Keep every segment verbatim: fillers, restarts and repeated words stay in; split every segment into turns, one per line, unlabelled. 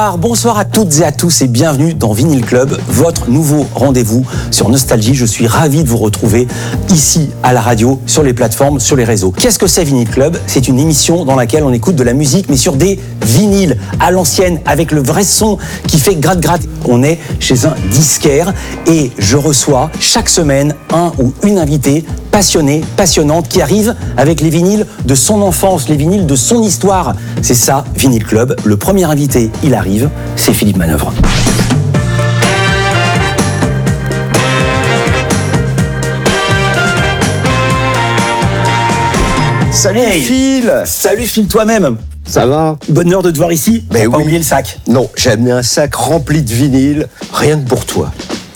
Alors, bonsoir à toutes et à tous et bienvenue dans Vinyl Club, votre nouveau rendez-vous sur Nostalgie. Je suis ravi de vous retrouver ici à la radio, sur les plateformes, sur les réseaux. Qu'est-ce que c'est Vinyl Club? C'est une émission dans laquelle on écoute de la musique, mais sur des vinyles à l'ancienne, avec le vrai son qui fait gratte-gratte. On est chez un disquaire et je reçois chaque semaine un ou une invitée passionnée, passionnante, qui arrive avec les vinyles de son enfance, les vinyles de son histoire. C'est ça, Vinyl Club. Le premier invité, il arrive, c'est Philippe Manœuvre.
Salut
Hey,
Phil.
Salut Phil, toi-même.
Ça va?
Bonheur de te voir ici.
Ben
Faut pas
oui.
oublier le sac.
Non, j'ai amené un sac rempli de vinyle, rien que pour toi.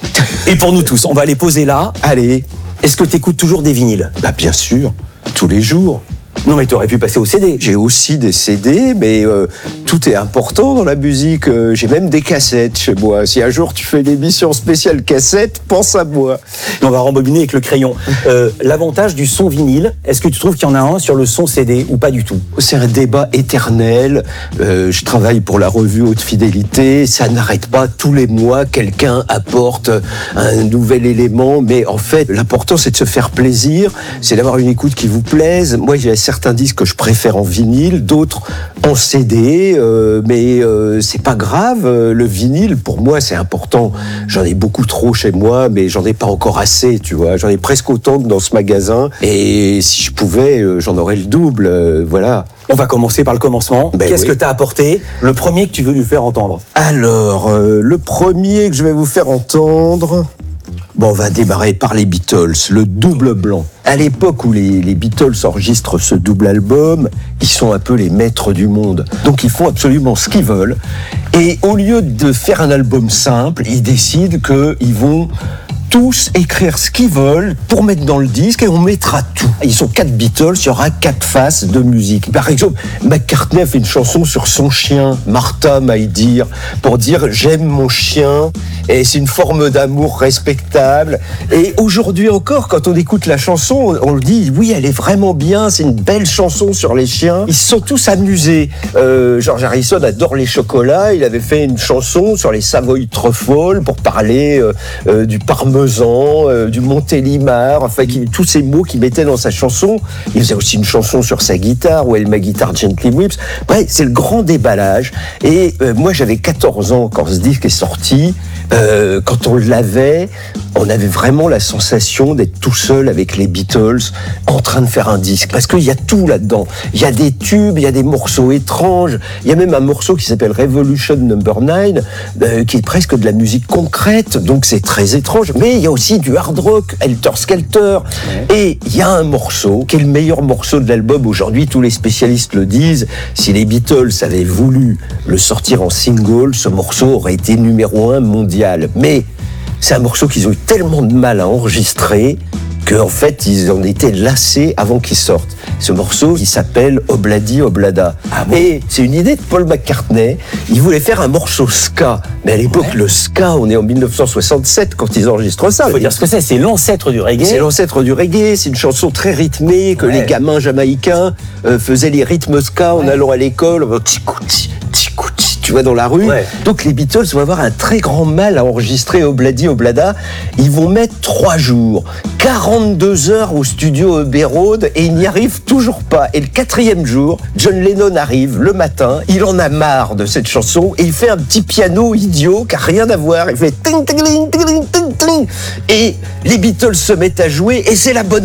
Et pour nous tous, on va les poser là.
Allez,
Est-ce que tu écoutes toujours des vinyles?
bah bien sûr, tous les jours.
Non mais tu aurais pu passer au C D.
J'ai aussi des C D, mais euh, tout est important dans la musique. Euh, j'ai même des cassettes chez moi. Si un jour tu fais une émission spéciale cassette, pense à moi.
On va rembobiner avec le crayon. Euh, L'avantage du son vinyle, est-ce que tu trouves qu'il y en a un sur le son C D ou pas du tout?
C'est un débat éternel. Euh, je travaille pour la revue Haute Fidélité. Ça n'arrête pas. Tous les mois, quelqu'un apporte un nouvel élément. Mais en fait, l'important, c'est de se faire plaisir. C'est d'avoir une écoute qui vous plaise. Moi, j'ai certains disques que je préfère en vinyle, d'autres en C D. Euh, mais euh, c'est pas grave. Euh, le vinyle, pour moi, c'est important. J'en ai beaucoup trop chez moi, mais j'en ai pas encore assez, tu vois. J'en ai presque autant que dans ce magasin. Et si je pouvais, euh, j'en aurais le double. Euh, voilà.
On va commencer par le commencement.
Ben
Qu'est-ce
oui.
que tu as apporté? Le premier que tu veux nous faire entendre.
Alors, euh, le premier que je vais vous faire entendre... Bon, on va démarrer par les Beatles, le double blanc. À l'époque où les, les Beatles enregistrent ce double album, ils sont un peu les maîtres du monde. Donc ils font absolument ce qu'ils veulent. Et au lieu de faire un album simple, ils décident qu'ils vont tous écrire ce qu'ils veulent pour mettre dans le disque et on mettra tout. Ils sont quatre Beatles, il y aura quatre faces de musique. Par exemple, McCartney a fait une chanson sur son chien, Martha My Dear, pour dire j'aime mon chien et c'est une forme d'amour respectable. Et aujourd'hui encore, quand on écoute la chanson, on le dit oui, elle est vraiment bien, c'est une belle chanson sur les chiens. Ils se sont tous amusés. Euh, George Harrison adore les chocolats, il avait fait une chanson sur les Savoy Truffles pour parler euh, euh, du parmesan, Euh, du Montélimar, enfin qui, tous ces mots qu'il mettait dans sa chanson. Il faisait aussi une chanson sur sa guitare, Well My Guitar Gently Weeps. Bref, c'est le grand déballage. Et euh, moi j'avais quatorze ans quand ce disque est sorti. Euh, quand on l'avait, on avait vraiment la sensation d'être tout seul avec les Beatles en train de faire un disque. Parce qu'il y a tout là-dedans. Il y a des tubes, il y a des morceaux étranges. Il y a même un morceau qui s'appelle Revolution Number nine, euh, qui est presque de la musique concrète. Donc c'est très étrange. Mais il y a aussi du hard rock, Helter Skelter. Ouais. Et il y a un morceau qui est le meilleur morceau de l'album aujourd'hui. Tous les spécialistes le disent. Si les Beatles avaient voulu le sortir en single, ce morceau aurait été numéro un mondial. Mais c'est un morceau qu'ils ont eu tellement de mal à enregistrer qu'en fait, ils en étaient lassés avant qu'il sorte. Ce morceau, il s'appelle Obladi Oblada. Ah bon? Et c'est une idée de Paul McCartney. Il voulait faire un morceau ska. Mais à l'époque, ouais. le ska, on est en dix-neuf cent soixante-sept quand ils enregistrent ça.
Il faut dire ce que c'est, c'est l'ancêtre du reggae.
C'est l'ancêtre du reggae, c'est une chanson très rythmée que ouais. les gamins jamaïcains euh, faisaient les rythmes ska en ouais. allant à l'école. Tchikouti, tchikouti. Tu vois, dans la rue. Ouais. Donc les Beatles vont avoir un très grand mal à enregistrer Obladi Oblada. Ils vont mettre trois jours, quarante-deux heures au studio Abbey Road et ils n'y arrivent toujours pas. Et le quatrième jour, John Lennon arrive le matin, il en a marre de cette chanson et il fait un petit piano idiot qui n'a rien à voir. Il fait ting ting ting ting ting ting et les Beatles se mettent à jouer et c'est la bonne